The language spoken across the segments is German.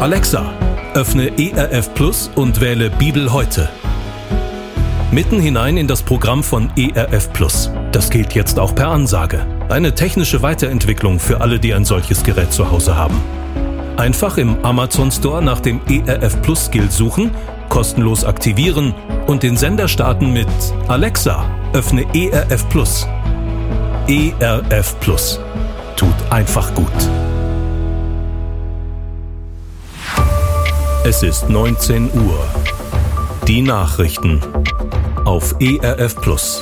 Alexa, öffne ERF Plus und wähle Bibel heute. Mitten hinein in das Programm von ERF Plus. Das geht jetzt auch per Ansage. Eine technische Weiterentwicklung für alle, die ein solches Gerät zu Hause haben. Einfach im Amazon Store nach dem ERF Plus Skill suchen, kostenlos aktivieren und den Sender starten mit Alexa, öffne ERF Plus. ERF Plus. Tut einfach gut. Es ist 19 Uhr. Die Nachrichten auf ERF Plus.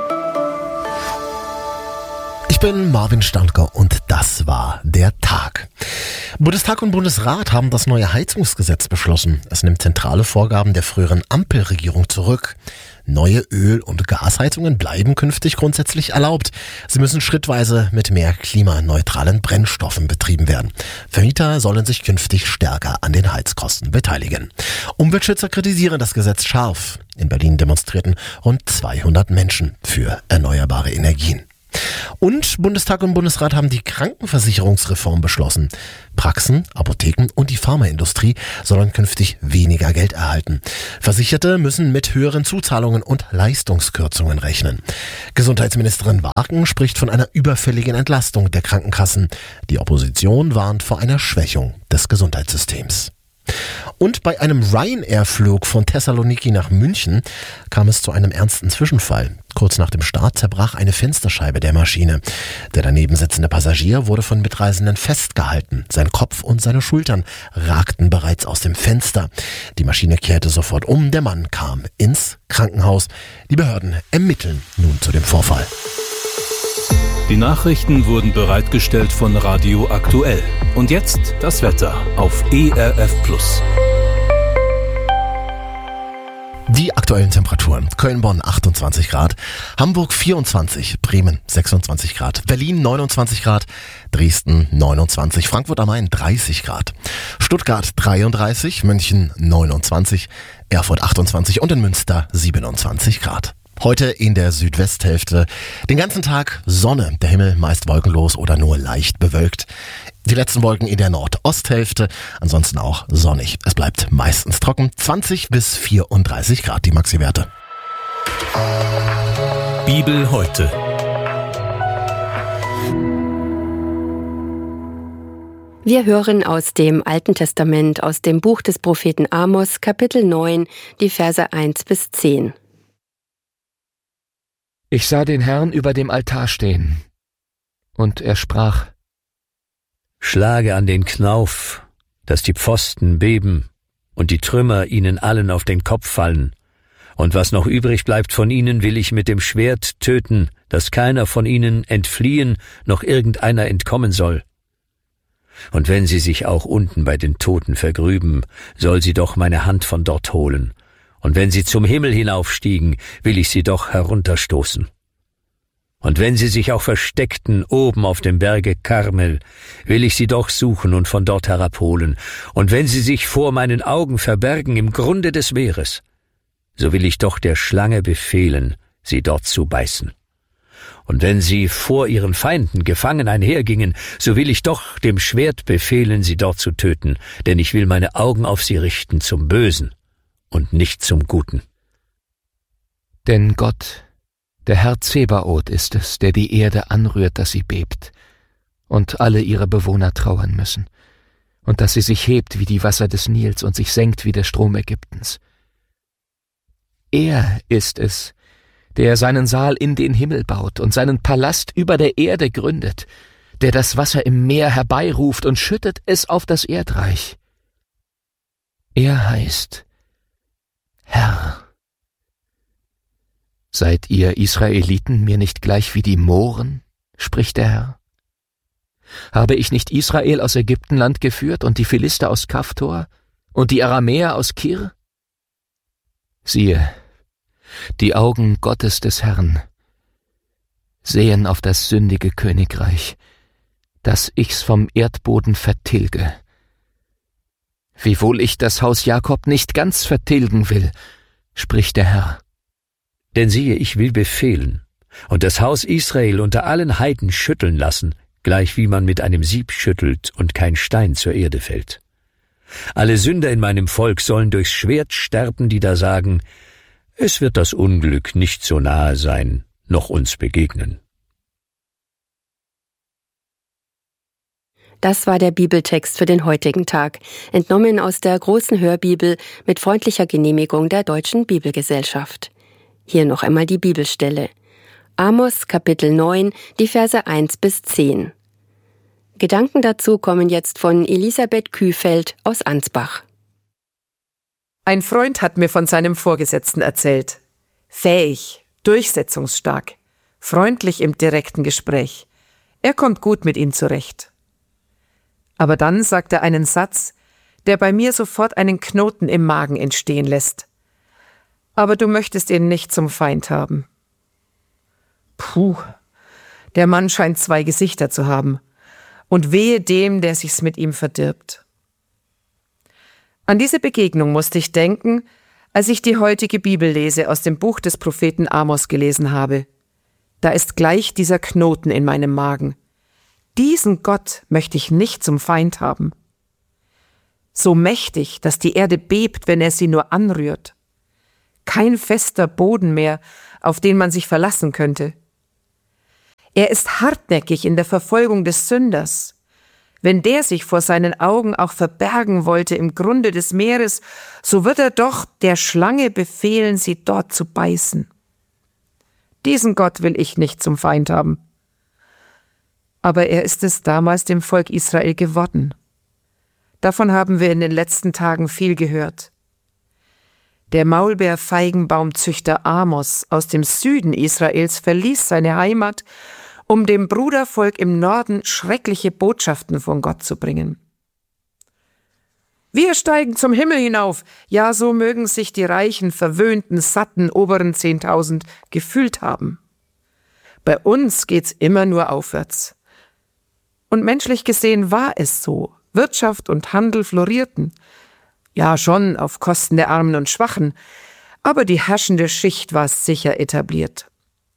Ich bin Marvin Standker und das war der Tag. Bundestag und Bundesrat haben das neue Heizungsgesetz beschlossen. Es nimmt zentrale Vorgaben der früheren Ampelregierung zurück. Neue Öl- und Gasheizungen bleiben künftig grundsätzlich erlaubt. Sie müssen schrittweise mit mehr klimaneutralen Brennstoffen betrieben werden. Vermieter sollen sich künftig stärker an den Heizkosten beteiligen. Umweltschützer kritisieren das Gesetz scharf. In Berlin demonstrierten rund 200 Menschen für erneuerbare Energien. Und Bundestag und Bundesrat haben die Krankenversicherungsreform beschlossen. Praxen, Apotheken und die Pharmaindustrie sollen künftig weniger Geld erhalten. Versicherte müssen mit höheren Zuzahlungen und Leistungskürzungen rechnen. Gesundheitsministerin Wagen spricht von einer überfälligen Entlastung der Krankenkassen. Die Opposition warnt vor einer Schwächung des Gesundheitssystems. Und bei einem Ryanair-Flug von Thessaloniki nach München kam es zu einem ernsten Zwischenfall. Kurz nach dem Start zerbrach eine Fensterscheibe der Maschine. Der daneben sitzende Passagier wurde von Mitreisenden festgehalten. Sein Kopf und seine Schultern ragten bereits aus dem Fenster. Die Maschine kehrte sofort um. Der Mann kam ins Krankenhaus. Die Behörden ermitteln nun zu dem Vorfall. Die Nachrichten wurden bereitgestellt von Radio Aktuell. Und jetzt das Wetter auf ERF Plus. Die aktuellen Temperaturen. Köln-Bonn 28 Grad, Hamburg 24, Bremen 26 Grad, Berlin 29 Grad, Dresden 29, Frankfurt am Main 30 Grad, Stuttgart 33, München 29, Erfurt 28 und in Münster 27 Grad. Heute in der Südwesthälfte den ganzen Tag Sonne, der Himmel meist wolkenlos oder nur leicht bewölkt. Die letzten Wolken in der Nordosthälfte, ansonsten auch sonnig. Es bleibt meistens trocken, 20 bis 34 Grad die Maxi-Werte. Bibel heute. Wir hören aus dem Alten Testament, aus dem Buch des Propheten Amos, Kapitel 9, die Verse 1 bis 10. Ich sah den Herrn über dem Altar stehen, und er sprach: Schlage an den Knauf, dass die Pfosten beben und die Trümmer ihnen allen auf den Kopf fallen. Und was noch übrig bleibt von ihnen, will ich mit dem Schwert töten, dass keiner von ihnen entfliehen, noch irgendeiner entkommen soll. Und wenn sie sich auch unten bei den Toten vergrüben, soll sie doch meine Hand von dort holen. Und wenn sie zum Himmel hinaufstiegen, will ich sie doch herunterstoßen. Und wenn sie sich auch versteckten oben auf dem Berge Karmel, will ich sie doch suchen und von dort herabholen. Und wenn sie sich vor meinen Augen verbergen im Grunde des Meeres, so will ich doch der Schlange befehlen, sie dort zu beißen. Und wenn sie vor ihren Feinden gefangen einhergingen, so will ich doch dem Schwert befehlen, sie dort zu töten, denn ich will meine Augen auf sie richten zum Bösen und nicht zum Guten. Denn Gott, der Herr Zebaoth, ist es, der die Erde anrührt, dass sie bebt, und alle ihre Bewohner trauern müssen, und dass sie sich hebt wie die Wasser des Nils und sich senkt wie der Strom Ägyptens. Er ist es, der seinen Saal in den Himmel baut und seinen Palast über der Erde gründet, der das Wasser im Meer herbeiruft und schüttet es auf das Erdreich. Er heißt Herr. Seid ihr Israeliten mir nicht gleich wie die Mohren, spricht der Herr? Habe ich nicht Israel aus Ägyptenland geführt und die Philister aus Kaftor und die Aramäer aus Kir? Siehe, die Augen Gottes des Herrn sehen auf das sündige Königreich, dass ich's vom Erdboden vertilge. Wiewohl ich das Haus Jakob nicht ganz vertilgen will, spricht der Herr. Denn siehe, ich will befehlen und das Haus Israel unter allen Heiden schütteln lassen, gleich wie man mit einem Sieb schüttelt und kein Stein zur Erde fällt. Alle Sünder in meinem Volk sollen durchs Schwert sterben, die da sagen, es wird das Unglück nicht so nahe sein, noch uns begegnen. Das war der Bibeltext für den heutigen Tag, entnommen aus der großen Hörbibel mit freundlicher Genehmigung der Deutschen Bibelgesellschaft. Hier noch einmal die Bibelstelle. Amos Kapitel 9, die Verse 1 bis 10. Gedanken dazu kommen jetzt von Elisabeth Kühfeld aus Ansbach. Ein Freund hat mir von seinem Vorgesetzten erzählt. Fähig, durchsetzungsstark, freundlich im direkten Gespräch. Er kommt gut mit ihm zurecht. Aber dann sagt er einen Satz, der bei mir sofort einen Knoten im Magen entstehen lässt. Aber du möchtest ihn nicht zum Feind haben. Puh, der Mann scheint 2 Gesichter zu haben. Und wehe dem, der sich's mit ihm verdirbt. An diese Begegnung musste ich denken, als ich die heutige Bibellese aus dem Buch des Propheten Amos gelesen habe. Da ist gleich dieser Knoten in meinem Magen. Diesen Gott möchte ich nicht zum Feind haben. So mächtig, dass die Erde bebt, wenn er sie nur anrührt. Kein fester Boden mehr, auf den man sich verlassen könnte. Er ist hartnäckig in der Verfolgung des Sünders. Wenn der sich vor seinen Augen auch verbergen wollte im Grunde des Meeres, so wird er doch der Schlange befehlen, sie dort zu beißen. Diesen Gott will ich nicht zum Feind haben. Aber er ist es damals dem Volk Israel geworden. Davon haben wir in den letzten Tagen viel gehört. Der Maulbeerfeigenbaumzüchter Amos aus dem Süden Israels verließ seine Heimat, um dem Brudervolk im Norden schreckliche Botschaften von Gott zu bringen. Wir steigen zum Himmel hinauf, ja, so mögen sich die reichen, verwöhnten, satten oberen 10.000 gefühlt haben. Bei uns geht's immer nur aufwärts. Und menschlich gesehen war es so. Wirtschaft und Handel florierten. Ja, schon auf Kosten der Armen und Schwachen, aber die herrschende Schicht war sicher etabliert.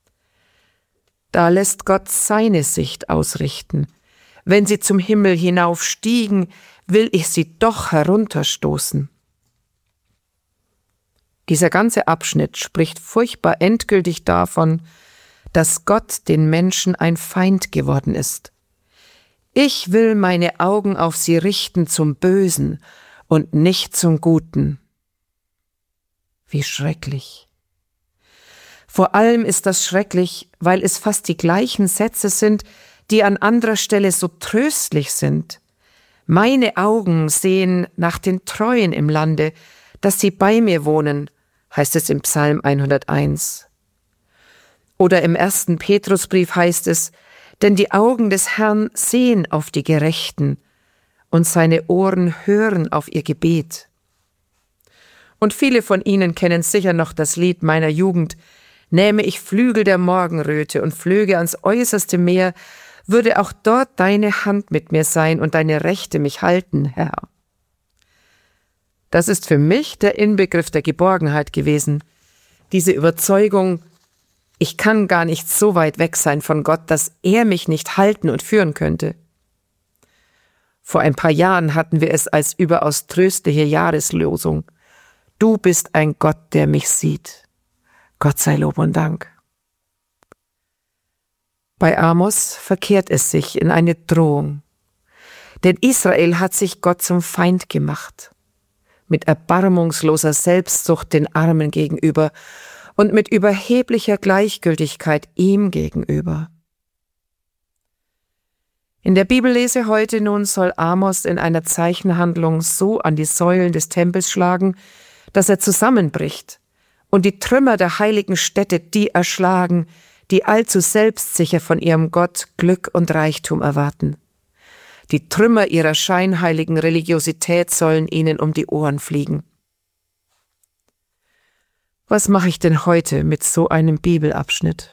Da lässt Gott seine Sicht ausrichten. Wenn sie zum Himmel hinaufstiegen, will ich sie doch herunterstoßen. Dieser ganze Abschnitt spricht furchtbar endgültig davon, dass Gott den Menschen ein Feind geworden ist. Ich will meine Augen auf sie richten zum Bösen und nicht zum Guten. Wie schrecklich. Vor allem ist das schrecklich, weil es fast die gleichen Sätze sind, die an anderer Stelle so tröstlich sind. Meine Augen sehen nach den Treuen im Lande, dass sie bei mir wohnen, heißt es im Psalm 101. Oder im 1. Petrusbrief heißt es, denn die Augen des Herrn sehen auf die Gerechten und seine Ohren hören auf ihr Gebet. Und viele von Ihnen kennen sicher noch das Lied meiner Jugend, nähme ich Flügel der Morgenröte und flöge ans äußerste Meer, würde auch dort deine Hand mit mir sein und deine Rechte mich halten, Herr. Das ist für mich der Inbegriff der Geborgenheit gewesen, diese Überzeugung, ich kann gar nicht so weit weg sein von Gott, dass er mich nicht halten und führen könnte. Vor ein paar Jahren hatten wir es als überaus tröstliche Jahreslosung. Du bist ein Gott, der mich sieht. Gott sei Lob und Dank. Bei Amos verkehrt es sich in eine Drohung. Denn Israel hat sich Gott zum Feind gemacht. Mit erbarmungsloser Selbstsucht den Armen gegenüber und mit überheblicher Gleichgültigkeit ihm gegenüber. In der Bibellese heute nun soll Amos in einer Zeichenhandlung so an die Säulen des Tempels schlagen, dass er zusammenbricht und die Trümmer der heiligen Städte die erschlagen, die allzu selbstsicher von ihrem Gott Glück und Reichtum erwarten. Die Trümmer ihrer scheinheiligen Religiosität sollen ihnen um die Ohren fliegen. Was mache ich denn heute mit so einem Bibelabschnitt?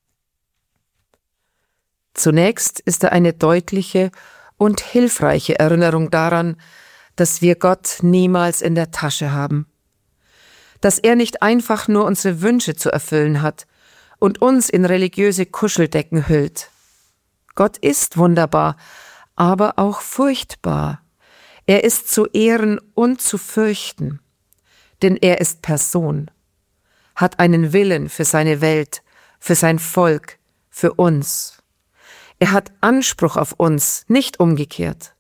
Zunächst ist er eine deutliche und hilfreiche Erinnerung daran, dass wir Gott niemals in der Tasche haben. Dass er nicht einfach nur unsere Wünsche zu erfüllen hat und uns in religiöse Kuscheldecken hüllt. Gott ist wunderbar, aber auch furchtbar. Er ist zu ehren und zu fürchten, denn er ist Person, hat einen Willen für seine Welt, für sein Volk, für uns. Er hat Anspruch auf uns, nicht umgekehrt.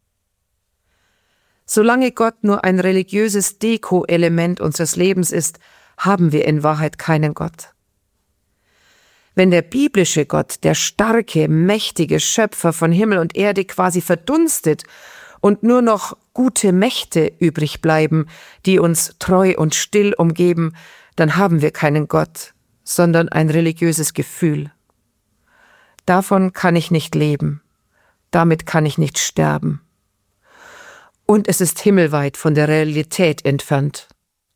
Solange Gott nur ein religiöses Deko-Element unseres Lebens ist, haben wir in Wahrheit keinen Gott. Wenn der biblische Gott, der starke, mächtige Schöpfer von Himmel und Erde quasi verdunstet und nur noch gute Mächte übrig bleiben, die uns treu und still umgeben, dann haben wir keinen Gott, sondern ein religiöses Gefühl. Davon kann ich nicht leben, damit kann ich nicht sterben. Und es ist himmelweit von der Realität entfernt.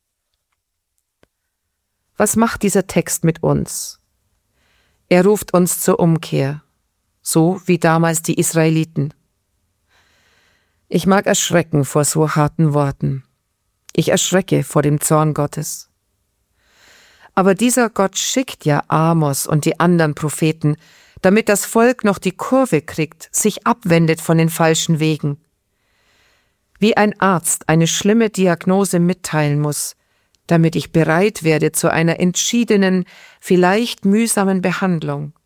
Was macht dieser Text mit uns? Er ruft uns zur Umkehr, so wie damals die Israeliten. Ich mag erschrecken vor so harten Worten. Ich erschrecke vor dem Zorn Gottes. Aber dieser Gott schickt ja Amos und die anderen Propheten, damit das Volk noch die Kurve kriegt, sich abwendet von den falschen Wegen. Wie ein Arzt eine schlimme Diagnose mitteilen muss, damit ich bereit werde zu einer entschiedenen, vielleicht mühsamen Behandlung.